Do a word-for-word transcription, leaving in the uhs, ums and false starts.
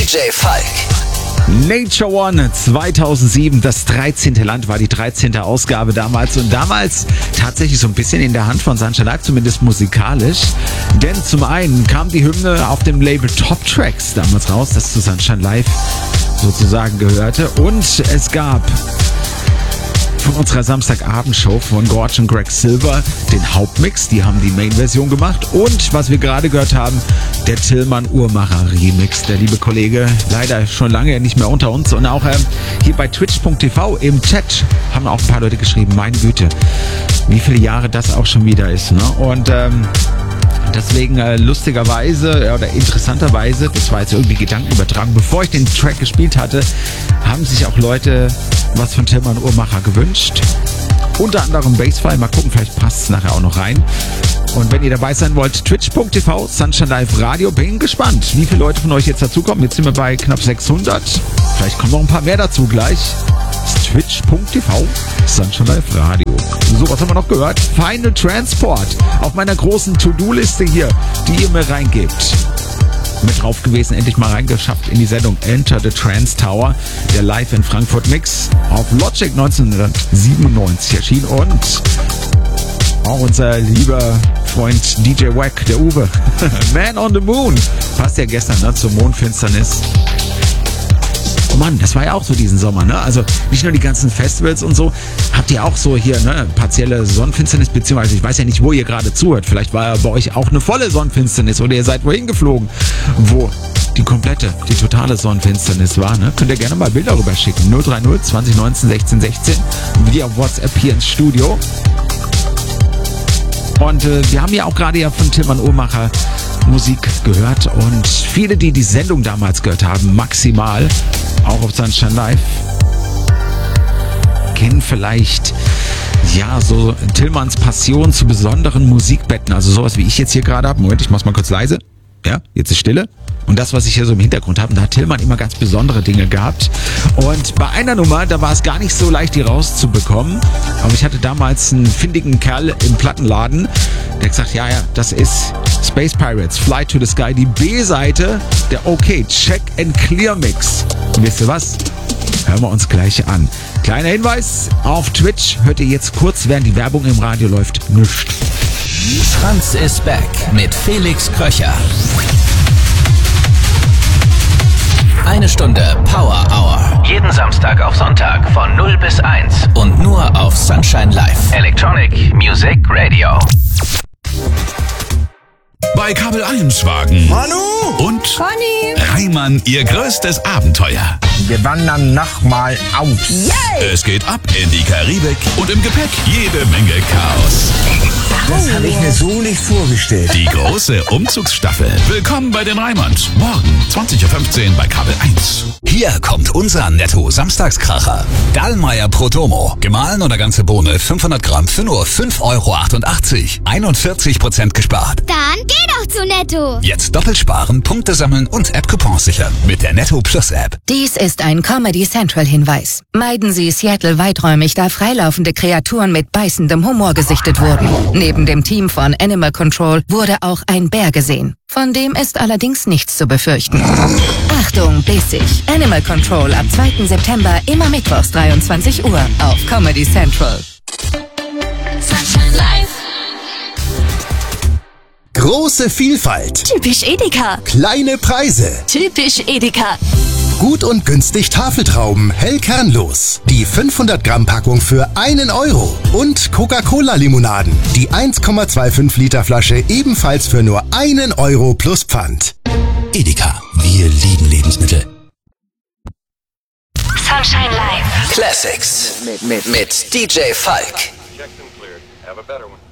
J Falk. Nature One zweitausendsieben, das dreizehnte Land war die dreizehnte Ausgabe damals und damals tatsächlich so ein bisschen in der Hand von Sunshine Live, zumindest musikalisch. Denn zum einen kam die Hymne auf dem Label Top Tracks damals raus, das zu Sunshine Live sozusagen gehörte, und es gab von unserer Samstagabendshow von Gorge und Greg Silver den Hauptmix, die haben die Main-Version gemacht, und was wir gerade gehört haben, der Tillmann Uhrmacher Remix. Der liebe Kollege, leider schon lange nicht mehr unter uns, und auch ähm, hier bei twitch punkt t v im Chat haben auch ein paar Leute geschrieben, meine Güte, wie viele Jahre das auch schon wieder ist, ne? Und ähm, deswegen äh, lustigerweise äh, oder interessanterweise, das war jetzt irgendwie Gedankenübertragung, bevor ich den Track gespielt hatte, haben sich auch Leute was von Tillmann Uhrmacher gewünscht. Unter anderem Bassfly, mal gucken, vielleicht passt es nachher auch noch rein. Und wenn ihr dabei sein wollt, twitch punkt t v, Sunshine Live Radio, bin gespannt, wie viele Leute von euch jetzt dazukommen. Jetzt sind wir bei knapp sechshundert, vielleicht kommen noch ein paar mehr dazu gleich. twitch punkt t v, Sunshine Live Radio. So, was haben wir noch gehört? Final Transport auf meiner großen To-Do-Liste hier, die ihr mir reingebt. Mit drauf gewesen, endlich mal reingeschafft in die Sendung Enter the Trance Tower, der Live in Frankfurt Mix auf Logic neunzehnhundertsiebenundneunzig erschien, und auch unser lieber Freund D J Wack, der Uwe, Man on the Moon, passt ja gestern, ne, zur Mondfinsternis. Oh Mann, das war ja auch so diesen Sommer, ne? Also nicht nur die ganzen Festivals und so. Habt ihr auch so hier, ne, partielle Sonnenfinsternis, beziehungsweise ich weiß ja nicht, wo ihr gerade zuhört. Vielleicht war ja bei euch auch eine volle Sonnenfinsternis oder ihr seid wohin geflogen, wo die komplette, die totale Sonnenfinsternis war, ne? Könnt ihr gerne mal Bilder rüber schicken. null drei null zwanzig neunzehn sechzehn sechzehn via WhatsApp hier ins Studio. Und äh, wir haben ja auch gerade ja von Tillmann Uhrmacher Musik gehört, und viele, die die Sendung damals gehört haben, maximal, auch auf Sunshine Live, kennen vielleicht ja so Tillmanns Passion zu besonderen Musikbetten, also sowas wie ich jetzt hier gerade habe. Moment, ich mach's mal kurz leise. Ja, jetzt ist Stille. Und das, was ich hier so im Hintergrund habe, da hat Tillmann immer ganz besondere Dinge gehabt. Und bei einer Nummer, da war es gar nicht so leicht, die rauszubekommen. Aber ich hatte damals einen findigen Kerl im Plattenladen, der gesagt, ja, ja, das ist Space Pirates, Fly to the Sky, die B-Seite der OK Check and Clear Mix. Und wisst ihr was? Hören wir uns gleich an. Kleiner Hinweis, auf Twitch hört ihr jetzt kurz, während die Werbung im Radio läuft, nichts. Franz ist back mit Felix Kröcher. Eine Stunde Power Hour. Jeden Samstag auf Sonntag von null bis eins. Und nur auf Sunshine Live. Electronic Music Radio. Bei Kabel eins Wagen Manu und Conny, Reimann ihr größtes Abenteuer. Wir wandern nochmal aus. yay! Es geht ab in die Karibik und im Gepäck jede Menge Chaos. Das habe ich mir so nicht vorgestellt. Die große Umzugsstaffel. Willkommen bei den Reimanns. Morgen zwanzig Uhr fünfzehn bei Kabel eins. Hier kommt unser Netto-Samstagskracher. Dallmayr Protomo. Gemahlen oder ganze Bohne fünfhundert Gramm für nur fünf Euro achtundachtzig. einundvierzig Prozent gespart. Dann geh doch zu Netto. Jetzt doppelt sparen, Punkte sammeln und App-Coupons sichern mit der Netto Plus App. Dies ist ein Comedy Central Hinweis. Meiden Sie Seattle weiträumig, da freilaufende Kreaturen mit beißendem Humor gesichtet wurden. Neben dem Team von Animal Control wurde auch ein Bär gesehen. Von dem ist allerdings nichts zu befürchten. Achtung, bissig. Animal Control ab zweiten September immer mittwochs dreiundzwanzig Uhr auf Comedy Central. Sunshine Live. Große Vielfalt, Typisch Edeka. kleine Preise, Typisch Edeka. gut und günstig Tafeltrauben, hell kernlos. Die fünfhundert Gramm Packung für einen Euro. Und Coca-Cola-Limonaden. Die eins Komma fünfundzwanzig Liter Flasche ebenfalls für nur einen Euro plus Pfand. Edeka. Wir lieben Lebensmittel. Sunshine Live. Classics mit, mit, mit D J Falk. Checked and cleared. Have a better one.